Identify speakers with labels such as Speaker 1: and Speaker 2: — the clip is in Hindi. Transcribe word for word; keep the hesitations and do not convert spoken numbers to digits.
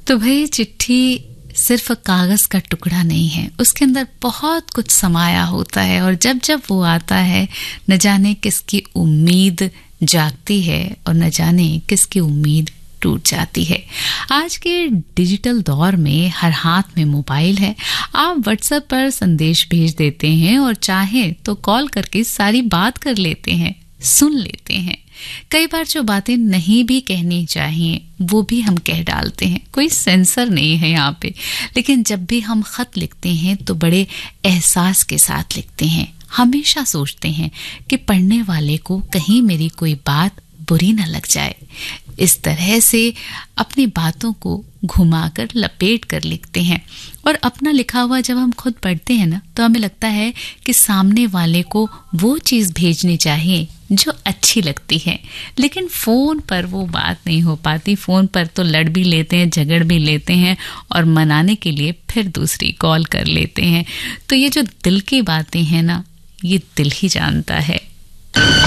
Speaker 1: तो भाई चिट्ठी सिर्फ कागज का टुकड़ा नहीं है, उसके अंदर बहुत कुछ समाया होता है और जब जब वो आता है न जाने किसकी उम्मीद जागती है और न जाने किसकी उम्मीद टूट जाती है। आज के डिजिटल दौर में हर हाथ में मोबाइल है। आप व्हाट्सएप पर संदेश भेज देते हैं और चाहे तो कॉल करके सारी बात कर लेते हैं, सुन लेते हैं। कई बार जो बातें नहीं भी कहनी चाहिए वो भी हम कह डालते हैं, कोई सेंसर नहीं है यहाँ पे। लेकिन जब भी हम खत लिखते हैं तो बड़े एहसास के साथ लिखते हैं। हमेशा सोचते हैं कि पढ़ने वाले को कहीं मेरी कोई बात बुरी न लग जाए। इस तरह से अपनी बातों को घुमाकर लपेट कर लिखते हैं और अपना लिखा हुआ जब हम खुद पढ़ते हैं ना तो हमें लगता है कि सामने वाले को वो चीज़ भेजनी चाहिए जो अच्छी लगती है। लेकिन फ़ोन पर वो बात नहीं हो पाती। फ़ोन पर तो लड़ भी लेते हैं, झगड़ भी लेते हैं और मनाने के लिए फिर दूसरी कॉल कर लेते हैं। तो ये जो दिल की बातें हैं ना, ये दिल ही जानता है।